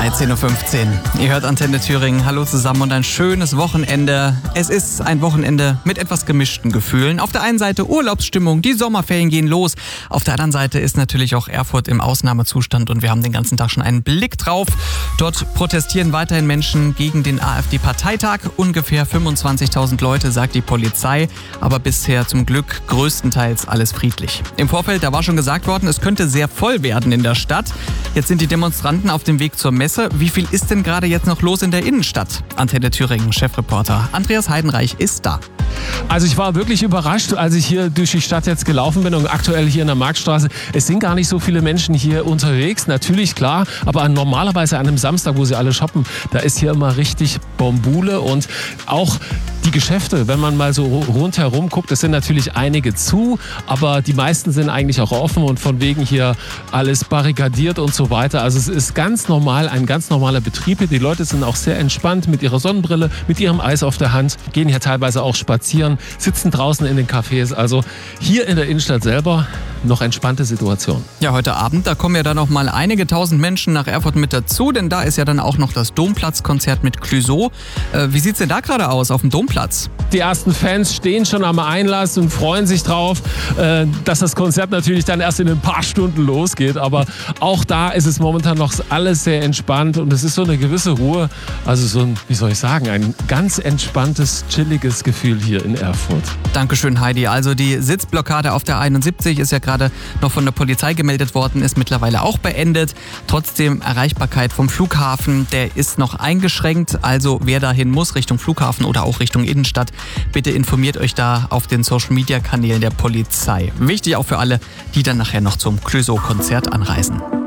13.15 Uhr. Ihr hört Antenne Thüringen. Hallo zusammen und ein schönes Wochenende. Es ist ein Wochenende mit etwas gemischten Gefühlen. Auf der einen Seite Urlaubsstimmung, die Sommerferien gehen los. Auf der anderen Seite ist natürlich auch Erfurt im Ausnahmezustand und wir haben den ganzen Tag schon einen Blick drauf. Dort protestieren weiterhin Menschen gegen den AfD-Parteitag. Ungefähr 25.000 Leute, sagt die Polizei. Aber bisher zum Glück größtenteils alles friedlich. Im Vorfeld, da war schon gesagt worden, es könnte sehr voll werden in der Stadt. Jetzt sind die Demonstranten auf dem Weg zur Messe. Wie viel ist denn gerade jetzt noch los in der Innenstadt? Antenne Thüringen Chefreporter Andreas Heidenreich ist da. Also ich war wirklich überrascht, als ich hier durch die Stadt jetzt gelaufen bin und aktuell hier in der Marktstraße. Es sind gar nicht so viele Menschen hier unterwegs, natürlich klar, aber normalerweise an einem Samstag, wo sie alle shoppen, da ist hier immer richtig Bombule und auch die Geschäfte, wenn man mal so rundherum guckt, es sind natürlich einige zu, aber die meisten sind eigentlich auch offen und von wegen hier alles barrikadiert und so weiter. Also es ist ganz normal, ein ganz normaler Betrieb hier. Die Leute sind auch sehr entspannt mit ihrer Sonnenbrille, mit ihrem Eis auf der Hand, gehen hier teilweise auch spazieren, sitzen draußen in den Cafés. Also hier in der Innenstadt selber noch entspannte Situation. Ja, heute Abend, da kommen ja dann noch mal einige tausend Menschen nach Erfurt mit dazu, denn da ist ja dann auch noch das Domplatzkonzert mit Clouseau. Wie sieht's denn da gerade aus auf dem Domplatz? Die ersten Fans stehen schon am Einlass und freuen sich drauf, dass das Konzert natürlich dann erst in ein paar Stunden losgeht. Aber auch da ist es momentan noch alles sehr entspannt und es ist so eine gewisse Ruhe. Also so ein, wie soll ich sagen, ein ganz entspanntes, chilliges Gefühl hier in Erfurt. Dankeschön, Heidi. Also die Sitzblockade auf der 71 ist ja gerade noch von der Polizei gemeldet worden, ist mittlerweile auch beendet. Trotzdem Erreichbarkeit vom Flughafen, der ist noch eingeschränkt. Also wer dahin muss, Richtung Flughafen oder auch Richtung Innenstadt, bitte informiert euch da auf den Social-Media-Kanälen der Polizei. Wichtig auch für alle, die dann nachher noch zum Clouseau-Konzert anreisen.